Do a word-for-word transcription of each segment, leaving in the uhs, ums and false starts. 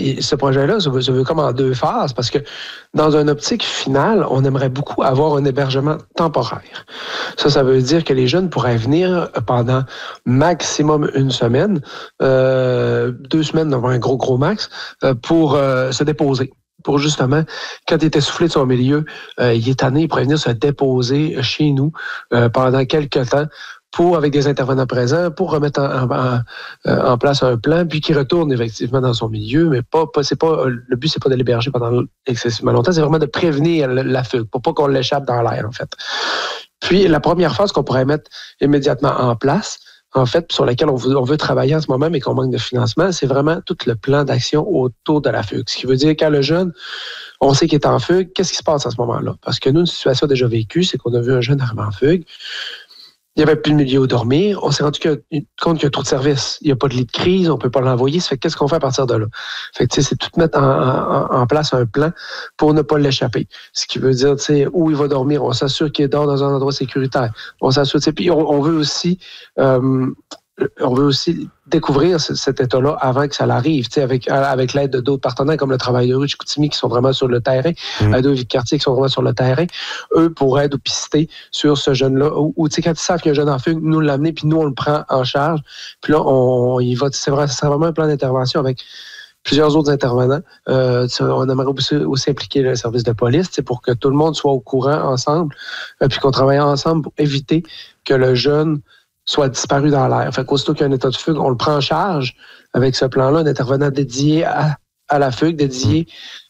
sais, ce projet-là se veut, se veut comme en deux phases parce que dans une optique finale, on aimerait beaucoup avoir un hébergement temporaire. Ça, ça veut dire que les jeunes pourraient venir pendant maximum une semaine, euh, deux semaines dans un gros, gros max, euh, pour euh, se déposer. Pour justement, quand il est essoufflé de son milieu, euh, il est tanné, il pourrait venir se déposer chez nous euh, pendant quelques temps pour, avec des intervenants présents, pour remettre en, en, en place un plan, puis qu'il retourne effectivement dans son milieu, mais pas, pas c'est pas le but, c'est pas de l'héberger pendant excessivement longtemps, c'est vraiment de prévenir la fugue, pour pas qu'on l'échappe dans l'air, en fait. Puis, la première phase qu'on pourrait mettre immédiatement en place, en fait, sur laquelle on veut, on veut travailler en ce moment, mais qu'on manque de financement, c'est vraiment tout le plan d'action autour de la fugue. Ce qui veut dire, quand le jeune, on sait qu'il est en fugue, qu'est-ce qui se passe à ce moment-là? Parce que nous, une situation déjà vécue, c'est qu'on a vu un jeune arriver en fugue, il n'y avait plus de milieu où dormir. On s'est rendu compte qu'il y a trop de services. Il n'y a pas de lit de crise, on ne peut pas l'envoyer. Ça fait qu'est-ce qu'on fait à partir de là? Fait que, c'est tout mettre en, en, en place un plan pour ne pas l'échapper. Ce qui veut dire, où il va dormir, on s'assure qu'il dort dans un endroit sécuritaire. On s'assure, puis on, on veut aussi... Euh, on veut aussi découvrir ce, cet état-là avant que ça l'arrive, avec, avec l'aide de d'autres partenaires comme le Travail de rue de Chicoutimi qui sont vraiment sur le terrain, mmh. euh, deux vies de quartier qui sont vraiment sur le terrain. Eux pourraient nous pister sur ce jeune-là. Ou, ou quand ils savent qu'il y a un jeune en fugue, nous l'amener, puis nous, on le prend en charge. Puis là, on, il va, c'est, vrai, c'est vraiment un plan d'intervention avec plusieurs autres intervenants. Euh, on aimerait aussi, aussi impliquer le service de police pour que tout le monde soit au courant ensemble, euh, puis qu'on travaille ensemble pour éviter que le jeune soit disparu dans l'air. Fait qu'aussitôt qu'il y a un état de fugue, on le prend en charge avec ce plan-là, un intervenant dédié à, à la fugue, dédié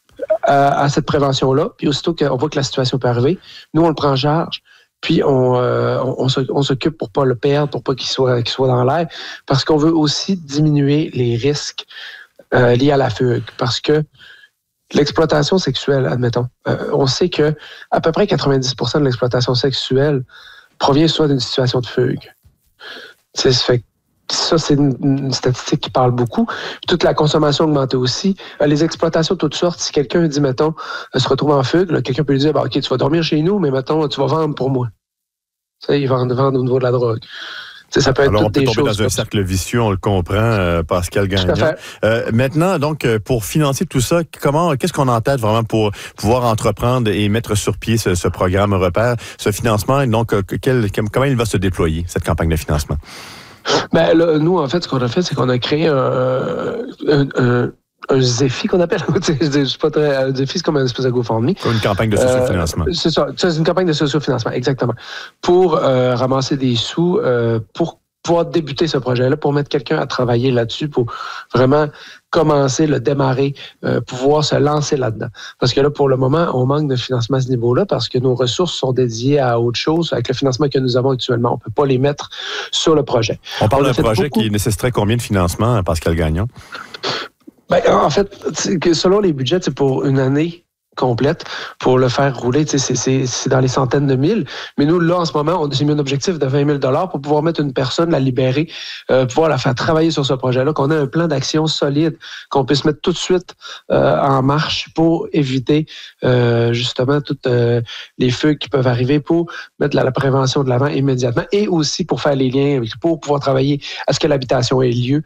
à, à cette prévention-là. Puis aussitôt qu'on voit que la situation peut arriver, nous, on le prend en charge. Puis on, euh, on, on s'occupe pour pas le perdre, pour pas qu'il soit, qu'il soit dans l'air, parce qu'on veut aussi diminuer les risques euh, liés à la fugue. Parce que l'exploitation sexuelle, admettons, euh, on sait que à peu près quatre-vingt-dix pour cent de l'exploitation sexuelle provient soit d'une situation de fugue. Ça, fait, ça, c'est une, une statistique qui parle beaucoup. Toute la consommation augmentée aussi. Les exploitations de toutes sortes, si quelqu'un dit, mettons, se retrouve en fugue, là, quelqu'un peut lui dire, bah, OK, tu vas dormir chez nous, mais mettons, tu vas vendre pour moi. Ça, ils vendent, vendent au niveau de la drogue. T'sais, ça peut être Alors, toutes on peut des tomber choses dans un cercle vicieux, on le comprend, euh, Pascal Gagnon. Euh, maintenant, donc, pour financer tout ça, comment, qu'est-ce qu'on a en tête vraiment pour pouvoir entreprendre et mettre sur pied ce, ce programme Repère, ce financement, et donc, quel, comment il va se déployer, cette campagne de financement? Ben, là, nous, en fait, ce qu'on a fait, c'est qu'on a créé un, un, un un Zephy qu'on appelle. Je suis pas très. Un Zephy, c'est comme une espèce de GoFundMe. Une campagne de sociofinancement. Euh, c'est ça. C'est une campagne de sociofinancement, exactement. Pour euh, ramasser des sous, euh, pour pouvoir débuter ce projet-là, pour mettre quelqu'un à travailler là-dessus, pour vraiment commencer, le démarrer, euh, pouvoir se lancer là-dedans. Parce que là, pour le moment, on manque de financement à ce niveau-là parce que nos ressources sont dédiées à autre chose. Avec le financement que nous avons actuellement, on ne peut pas les mettre sur le projet. On parle on d'un projet beaucoup... qui nécessiterait combien de financement, Pascal Gagnon? Ben, en fait, selon les budgets, c'est pour une année complète pour le faire rouler. C'est, c'est, c'est dans les centaines de mille. Mais nous, là, en ce moment, on s'est mis un objectif de vingt mille dollars pour pouvoir mettre une personne, la libérer, euh, pouvoir la faire travailler sur ce projet-là, qu'on ait un plan d'action solide, qu'on puisse mettre tout de suite euh, en marche pour éviter euh, justement toutes euh, les fugues qui peuvent arriver, pour mettre la, la prévention de l'avant immédiatement et aussi pour faire les liens, pour pouvoir travailler à ce que l'habitation ait lieu,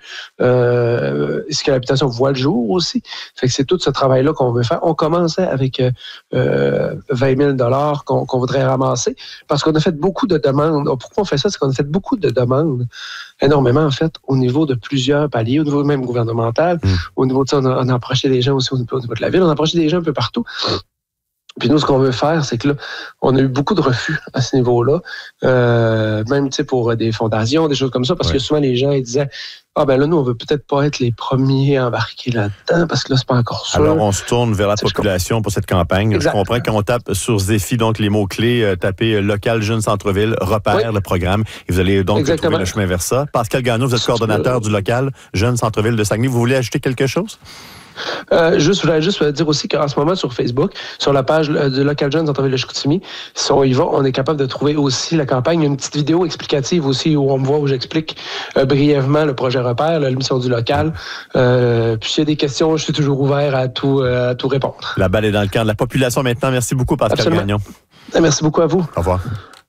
euh, est-ce que l'habitation voit le jour aussi. Fait que c'est tout ce travail-là qu'on veut faire. On commençait avec avec euh, vingt mille dollars qu'on, qu'on voudrait ramasser, parce qu'on a fait beaucoup de demandes. Pourquoi on fait ça? C'est qu'on a fait beaucoup de demandes, énormément en fait, au niveau de plusieurs paliers, au niveau même gouvernemental, mmh. au niveau de ça, on a, on a approché des gens aussi au niveau, au niveau de la ville, on a approché des gens un peu partout. Puis nous, ce qu'on veut faire, c'est que là, on a eu beaucoup de refus à ce niveau-là, euh, même tu sais pour des fondations, des choses comme ça, parce ouais. que souvent les gens ils disaient ah ben là, nous, on veut peut-être pas être les premiers embarqués là-dedans, parce que là, c'est pas encore sûr. Alors, on se tourne vers la c'est population pour cette campagne. Exactement. Je comprends qu'on tape sur Zephy, donc les mots-clés, euh, tapez local jeune centre-ville, repère oui. le programme, et vous allez donc Exactement. trouver le chemin vers ça. Pascal Gagnon, vous êtes coordonnateur du local jeune centre-ville de Saguenay. Vous voulez ajouter quelque chose? Euh, juste, je voulais juste dire aussi qu'en ce moment, sur Facebook, sur la page du Local Jeune centre-ville de Chicoutimi, si on y va, on est capable de trouver aussi la campagne. Il y a une petite vidéo explicative aussi où on me voit, où j'explique euh, brièvement le projet Repère, l'émission du local. Euh, puis s'il y a des questions, je suis toujours ouvert à tout, euh, à tout répondre. La balle est dans le camp de la population maintenant. Merci beaucoup, Pascal Absolument. Gagnon. Merci beaucoup à vous. Au revoir.